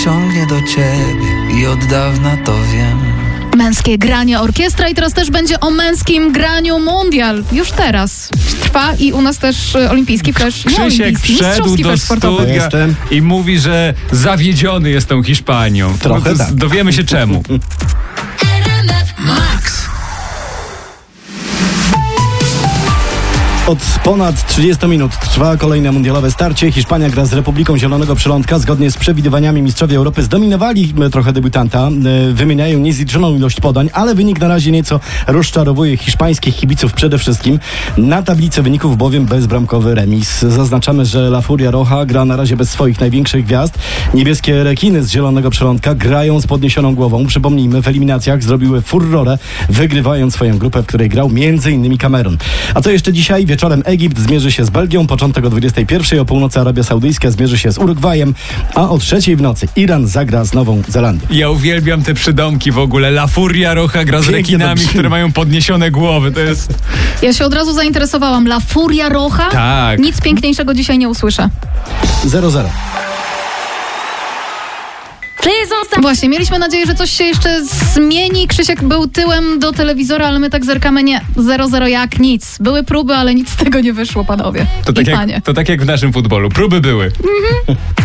ciągnie do ciebie i od dawna to wiem. Męskie granie orkiestra i teraz też będzie o męskim graniu mundial. Już teraz trwa i u nas też olimpijski flash. Krzysiek wszedł do studia i mówi, że zawiedziony jest tą Hiszpanią. Trochę tak. Dowiemy się czemu. Od ponad 30 minut trwa kolejne mundialowe starcie. Hiszpania gra z Republiką Zielonego Przylądka. Zgodnie z przewidywaniami mistrzowie Europy zdominowali trochę debiutanta. Wymieniają niezliczoną ilość podań, ale wynik na razie nieco rozczarowuje hiszpańskich kibiców przede wszystkim. Na tablicy wyników bowiem bezbramkowy remis. Zaznaczamy, że La Furia Roja gra na razie bez swoich największych gwiazd. Niebieskie rekiny z Zielonego Przylądka grają z podniesioną głową. Przypomnijmy, w eliminacjach zrobiły furorę, wygrywając swoją grupę, w której grał m.in. Kamerun. A co jeszcze dzisiaj? Wieczorem Egipt zmierzy się z Belgią, początek o 21:00, o północy Arabia Saudyjska zmierzy się z Urugwajem, a o 3:00 w nocy Iran zagra z Nową Zelandią. Ja uwielbiam te przydomki w ogóle. La Furia Roja gra z rekinami, które mają podniesione głowy. To jest... Ja się od razu zainteresowałam. La Furia Roja? Tak. Nic piękniejszego dzisiaj nie usłyszę. 0-0. Właśnie, mieliśmy nadzieję, że coś się jeszcze zmieni. Krzysiek był tyłem do telewizora, ale my tak zerkamy, nie, 0-0 jak nic. Były próby, ale nic z tego nie wyszło, panowie. To tak jak w naszym futbolu. Próby były.